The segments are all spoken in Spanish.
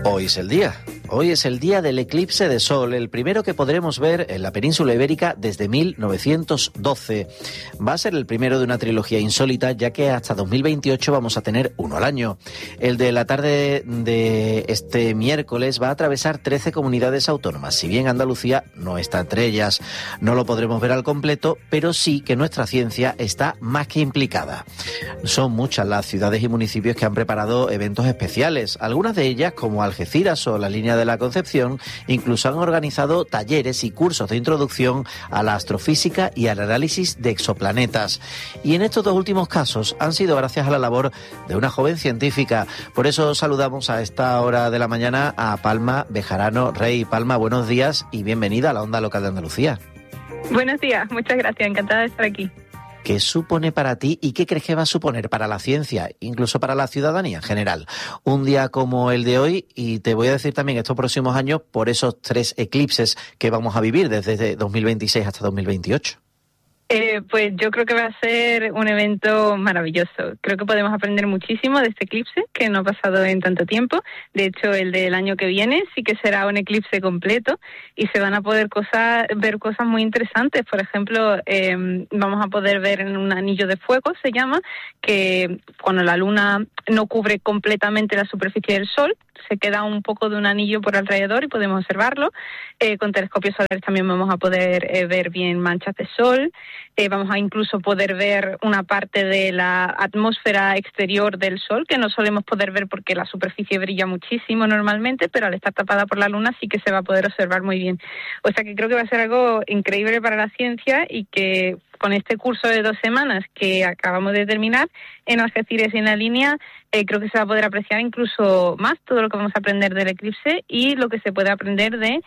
Hoy es el día. Hoy es el día del eclipse de sol, el primero que podremos ver en la península ibérica desde 1912. Va a ser el primero de una trilogía insólita, ya que hasta 2028 vamos a tener uno al año. El de la tarde de este miércoles va a atravesar 13 comunidades autónomas. Si bien Andalucía no está entre ellas, no lo podremos ver al completo, pero sí que nuestra ciencia está más que implicada. Son muchas las ciudades y municipios que han preparado eventos especiales. Algunas de ellas, como Algeciras o la Línea de la Concepción, incluso han organizado talleres y cursos de introducción a la astrofísica y al análisis de exoplanetas. Y en estos dos últimos casos han sido gracias a la labor de una joven científica. Por eso saludamos a esta hora de la mañana a Palma Bejarano Rey. Palma, buenos días y bienvenida a la Onda Local de Andalucía. Buenos días, muchas gracias, encantada de estar aquí. ¿Qué supone para ti y qué crees que va a suponer para la ciencia, incluso para la ciudadanía en general, un día como el de hoy? Y te voy a decir también estos próximos años por esos 3 eclipses que vamos a vivir desde 2026 hasta 2028. Pues yo creo que va a ser un evento maravilloso. Creo que podemos aprender muchísimo de este eclipse, que no ha pasado en tanto tiempo. De hecho, el del año que viene sí que será un eclipse completo y se van a poder ver cosas muy interesantes. Por ejemplo, vamos a poder ver en un anillo de fuego, se llama, que cuando la luna no cubre completamente la superficie del Sol, se queda un poco de un anillo por alrededor y podemos observarlo. Con telescopios solares también vamos a poder ver bien manchas de sol. Vamos a incluso poder ver una parte de la atmósfera exterior del Sol, que no solemos poder ver porque la superficie brilla muchísimo normalmente, pero al estar tapada por la luna sí que se va a poder observar muy bien. O sea que creo que va a ser algo increíble para la ciencia y que con este curso de 2 semanas que acabamos de terminar en Algeciras y en la Línea, creo que se va a poder apreciar incluso más todo lo que vamos a aprender del eclipse y lo que se puede aprender de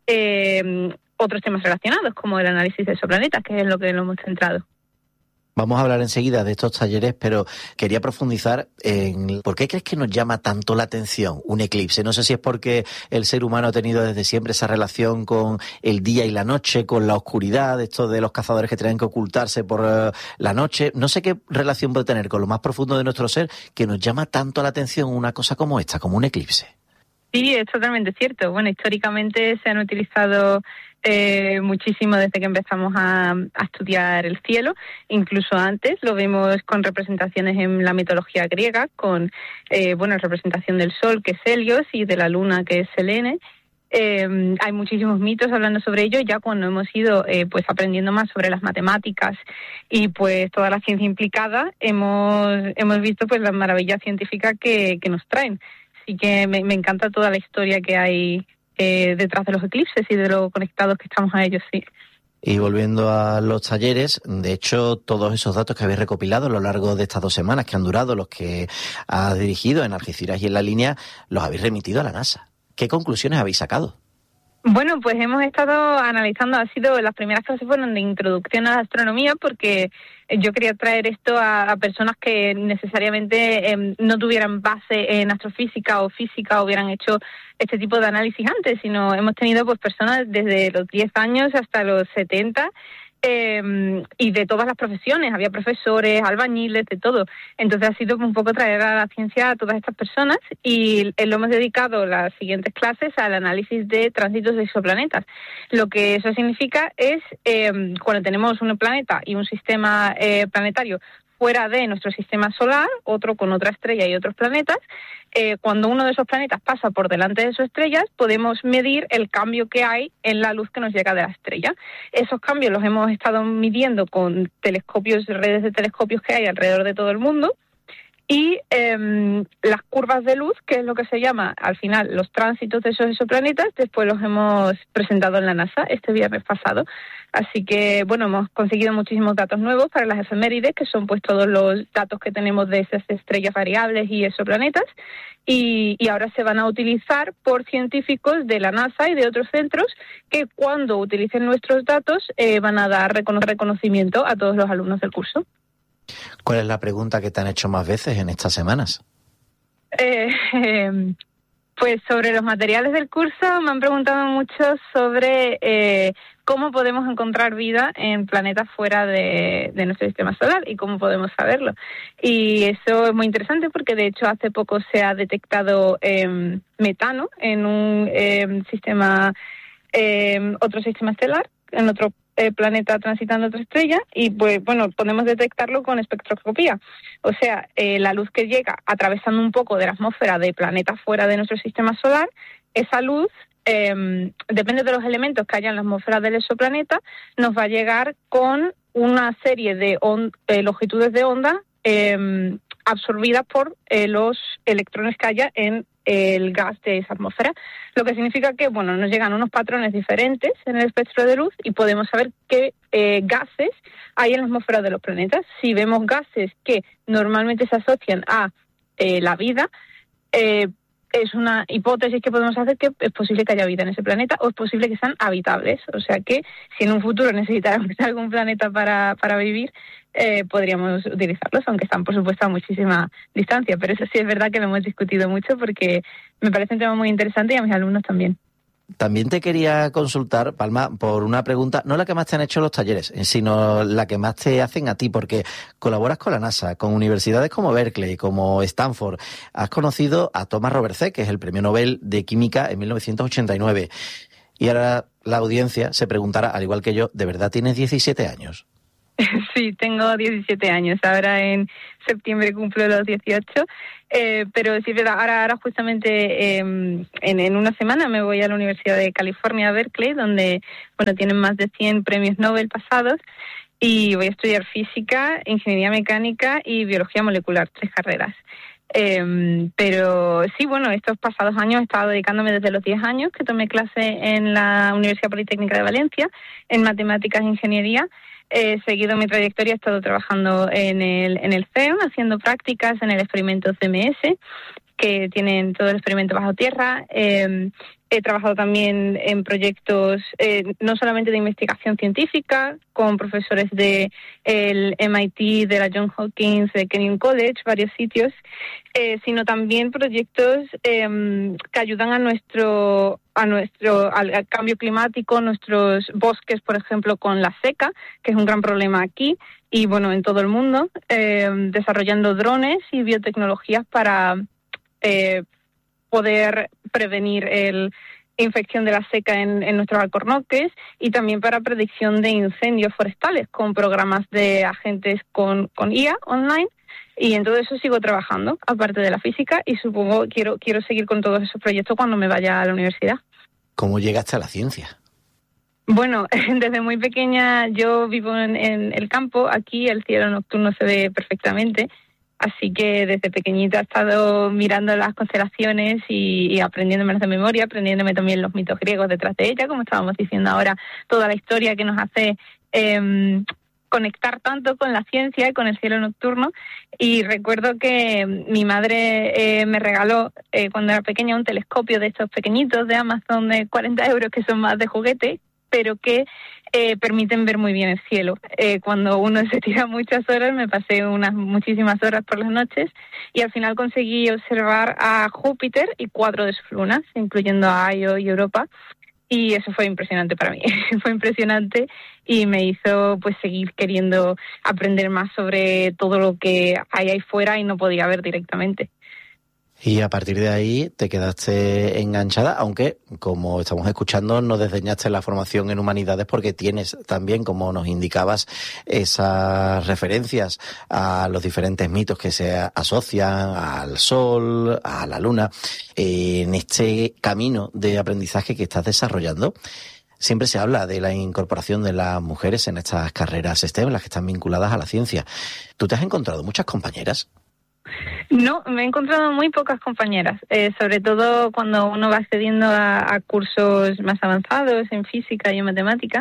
otros temas relacionados, como el análisis de exoplanetas, que es lo que lo hemos centrado. Vamos a hablar enseguida de estos talleres, pero quería profundizar en por qué crees que nos llama tanto la atención un eclipse. No sé si es porque el ser humano ha tenido desde siempre esa relación con el día y la noche, con la oscuridad, esto de los cazadores que tienen que ocultarse por la noche. No sé qué relación puede tener con lo más profundo de nuestro ser que nos llama tanto la atención una cosa como esta, como un eclipse. Sí, es totalmente cierto. Bueno, históricamente se han utilizado muchísimo desde que empezamos a estudiar el cielo, incluso antes lo vemos con representaciones en la mitología griega, con representación del sol, que es Helios, y de la luna, que es Selene. Hay muchísimos mitos hablando sobre ello. Ya cuando hemos ido aprendiendo más sobre las matemáticas y pues toda la ciencia implicada, hemos visto pues la maravilla científica que nos traen. Así que me encanta toda la historia que hay detrás de los eclipses y de lo conectados que estamos a ellos, sí. Y volviendo a los talleres, de hecho, todos esos datos que habéis recopilado a lo largo de estas 2 semanas que han durado, los que has dirigido en Algeciras y en la Línea, los habéis remitido a la NASA. ¿Qué conclusiones habéis sacado? Bueno, pues hemos estado analizando, las primeras clases fueron de introducción a la astronomía, porque yo quería traer esto a personas que necesariamente no tuvieran base en astrofísica o física o hubieran hecho este tipo de análisis antes, sino hemos tenido pues personas desde los 10 años hasta los 70, y de todas las profesiones, había profesores, albañiles, de todo. Entonces ha sido un poco traer a la ciencia a todas estas personas y lo hemos dedicado las siguientes clases al análisis de tránsitos de exoplanetas. Lo que eso significa es cuando tenemos un planeta y un sistema planetario fuera de nuestro sistema solar, otro con otra estrella y otros planetas, cuando uno de esos planetas pasa por delante de sus estrellas, podemos medir el cambio que hay en la luz que nos llega de la estrella. Esos cambios los hemos estado midiendo con telescopios, redes de telescopios que hay alrededor de todo el mundo, y las curvas de luz, que es lo que se llama al final los tránsitos de esos exoplanetas, después los hemos presentado en la NASA este viernes pasado. Así que, hemos conseguido muchísimos datos nuevos para las efemérides, que son pues todos los datos que tenemos de esas estrellas variables y exoplanetas, y ahora se van a utilizar por científicos de la NASA y de otros centros que cuando utilicen nuestros datos van a dar reconocimiento a todos los alumnos del curso. ¿Cuál es la pregunta que te han hecho más veces en estas semanas? Pues sobre los materiales del curso me han preguntado mucho sobre cómo podemos encontrar vida en planetas fuera de nuestro sistema solar y cómo podemos saberlo. Y eso es muy interesante porque, de hecho, hace poco se ha detectado metano en un otro sistema estelar, en otro planeta transitando otra estrella, y pues bueno, podemos detectarlo con espectroscopía. O sea, la luz que llega atravesando un poco de la atmósfera de planetas fuera de nuestro sistema solar, esa luz, depende de los elementos que haya en la atmósfera del exoplaneta, nos va a llegar con una serie de longitudes de onda absorbidas por los electrones que haya en el gas de esa atmósfera, lo que significa que, bueno, nos llegan unos patrones diferentes en el espectro de luz y podemos saber qué gases hay en la atmósfera de los planetas. Si vemos gases que normalmente se asocian a la vida, es una hipótesis que podemos hacer que es posible que haya vida en ese planeta o es posible que sean habitables. O sea que si en un futuro necesitáramos algún planeta para vivir, podríamos utilizarlos, aunque están, por supuesto, a muchísima distancia. Pero eso sí es verdad que lo hemos discutido mucho porque me parece un tema muy interesante y a mis alumnos también. También te quería consultar, Palma, por una pregunta, no la que más te han hecho los talleres, sino la que más te hacen a ti, porque colaboras con la NASA, con universidades como Berkeley, como Stanford. Has conocido a Thomas Robertset, que es el premio Nobel de Química en 1989. Y ahora la audiencia se preguntará, al igual que yo, ¿de verdad tienes 17 años? Sí, tengo 17 años. Ahora en septiembre cumplo los 18. Pero sí, ahora justamente en una semana me voy a la Universidad de California, Berkeley, donde tienen más de 100 premios Nobel pasados, y voy a estudiar física, ingeniería mecánica y biología molecular, 3 carreras. Pero sí, estos pasados años he estado dedicándome desde los 10 años que tomé clase en la Universidad Politécnica de Valencia en matemáticas e ingeniería. He seguido mi trayectoria, he estado trabajando en el CERN, haciendo prácticas en el experimento CMS, que tienen todo el experimento bajo tierra. He trabajado también en proyectos no solamente de investigación científica, con profesores de el MIT, de la Johns Hopkins, de Kenyon College, varios sitios, sino también proyectos que ayudan al cambio climático, nuestros bosques, por ejemplo, con la seca, que es un gran problema aquí y en todo el mundo, desarrollando drones y biotecnologías para poder prevenir la infección de la seca en nuestros alcornoques, y también para predicción de incendios forestales con programas de agentes con IA online. Y en todo eso sigo trabajando, aparte de la física, y supongo quiero seguir con todos esos proyectos cuando me vaya a la universidad. ¿Cómo llegaste a la ciencia? Bueno, desde muy pequeña yo vivo en el campo. Aquí el cielo nocturno se ve perfectamente, así que desde pequeñita he estado mirando las constelaciones y aprendiéndomelas de memoria, aprendiéndome también los mitos griegos detrás de ella, como estábamos diciendo ahora, toda la historia que nos hace conectar tanto con la ciencia y con el cielo nocturno. Y recuerdo que mi madre me regaló cuando era pequeña un telescopio de estos pequeñitos de Amazon de 40 euros, que son más de juguete, pero que permiten ver muy bien el cielo. Cuando uno se tira muchas horas, me pasé muchísimas horas por las noches, y al final conseguí observar a Júpiter y 4 de sus lunas, incluyendo a Io y Europa. Y eso fue impresionante para mí, fue impresionante, y me hizo seguir queriendo aprender más sobre todo lo que hay ahí fuera y no podía ver directamente. Y a partir de ahí te quedaste enganchada, aunque, como estamos escuchando, no desdeñaste la formación en humanidades porque tienes también, como nos indicabas, esas referencias a los diferentes mitos que se asocian al Sol, a la Luna. En este camino de aprendizaje que estás desarrollando, siempre se habla de la incorporación de las mujeres en estas carreras STEM, las que están vinculadas a la ciencia. ¿Tú te has encontrado muchas compañeras? No, me he encontrado muy pocas compañeras, sobre todo cuando uno va accediendo a cursos más avanzados en física y en matemática.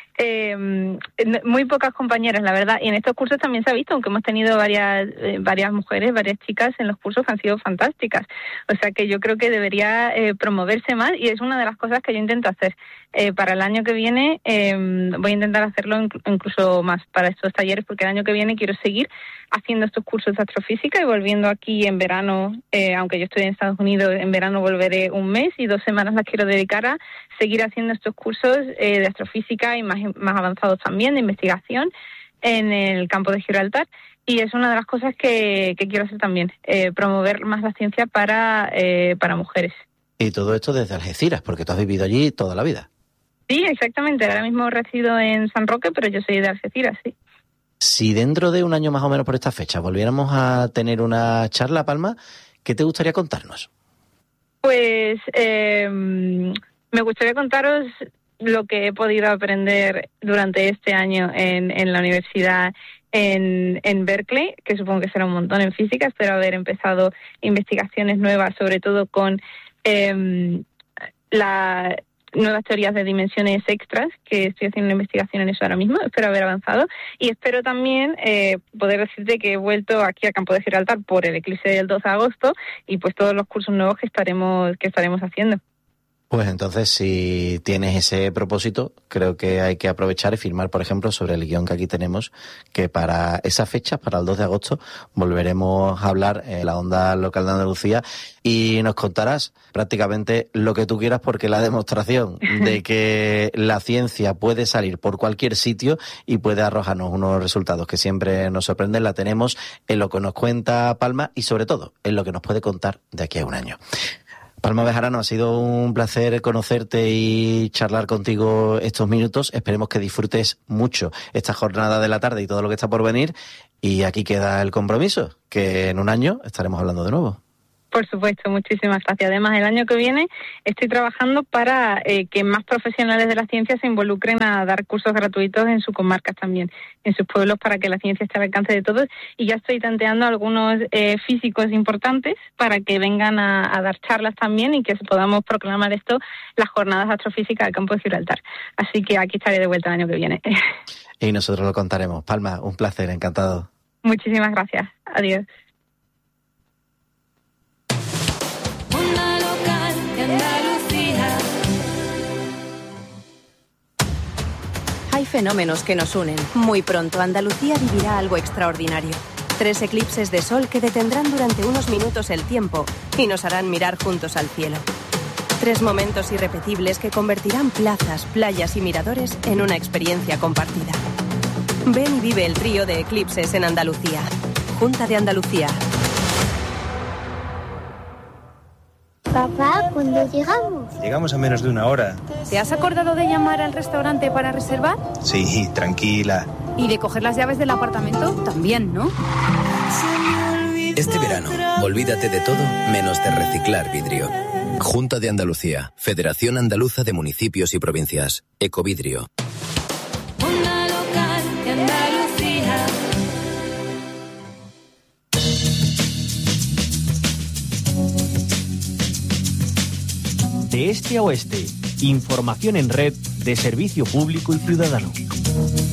Muy pocas compañeras, la verdad, y en estos cursos también se ha visto, aunque hemos tenido varias mujeres, varias chicas en los cursos que han sido fantásticas. O sea que yo creo que debería promoverse más, y es una de las cosas que yo intento hacer, para el año que viene voy a intentar hacerlo incluso más para estos talleres, porque el año que viene quiero seguir haciendo estos cursos de astrofísica y volviendo aquí en verano, aunque yo estoy en Estados Unidos, en verano volveré un mes y 2 semanas las quiero dedicar a seguir haciendo estos cursos de astrofísica y más avanzados también, de investigación en el campo de Gibraltar. Y es una de las cosas que quiero hacer también, promover más la ciencia para mujeres. Y todo esto desde Algeciras, porque tú has vivido allí toda la vida. Sí, exactamente. Ahora mismo resido en San Roque, pero yo soy de Algeciras, sí. Si dentro de un año más o menos por esta fecha volviéramos a tener una charla, Palma, ¿qué te gustaría contarnos? Pues me gustaría contaros lo que he podido aprender durante este año en la universidad en Berkeley, que supongo que será un montón en física. Espero haber empezado investigaciones nuevas, sobre todo con las nuevas teorías de dimensiones extras, que estoy haciendo una investigación en eso ahora mismo. Espero haber avanzado y espero también poder decirte que he vuelto aquí al campo de Gibraltar por el eclipse del 12 de agosto y pues todos los cursos nuevos que estaremos haciendo. Pues entonces, si tienes ese propósito, creo que hay que aprovechar y firmar, por ejemplo, sobre el guión que aquí tenemos, que para esa fecha, para el 2 de agosto, volveremos a hablar en la onda local de Andalucía y nos contarás prácticamente lo que tú quieras, porque la demostración de que la ciencia puede salir por cualquier sitio y puede arrojarnos unos resultados que siempre nos sorprenden, la tenemos en lo que nos cuenta Palma y, sobre todo, en lo que nos puede contar de aquí a un año. Palma Bejarano, ha sido un placer conocerte y charlar contigo estos minutos. Esperemos que disfrutes mucho esta jornada de la tarde y todo lo que está por venir. Y aquí queda el compromiso, que en un año estaremos hablando de nuevo. Por supuesto, muchísimas gracias. Además, el año que viene estoy trabajando para que más profesionales de la ciencia se involucren a dar cursos gratuitos en sus comarcas también, en sus pueblos, para que la ciencia esté al alcance de todos. Y ya estoy tanteando a algunos físicos importantes para que vengan a dar charlas también y que podamos proclamar esto, las jornadas astrofísicas del campo de Gibraltar. Así que aquí estaré de vuelta el año que viene. Y nosotros lo contaremos. Palma, un placer, encantado. Muchísimas gracias. Adiós. Hay fenómenos que nos unen. Muy pronto Andalucía vivirá algo extraordinario. 3 eclipses de sol que detendrán durante unos minutos el tiempo y nos harán mirar juntos al cielo. 3 momentos irrepetibles que convertirán plazas, playas y miradores en una experiencia compartida. Ven y vive el trío de eclipses en Andalucía. Junta de Andalucía. Papá, ¿cuándo llegamos? Llegamos a menos de 1 hora. ¿Te has acordado de llamar al restaurante para reservar? Sí, tranquila. ¿Y de coger las llaves del apartamento? También, ¿no? Este verano, olvídate de todo menos de reciclar vidrio. Junta de Andalucía, Federación Andaluza de Municipios y Provincias, Ecovidrio. Onda local de Andalucía. De este a oeste, información en red de servicio público y ciudadano.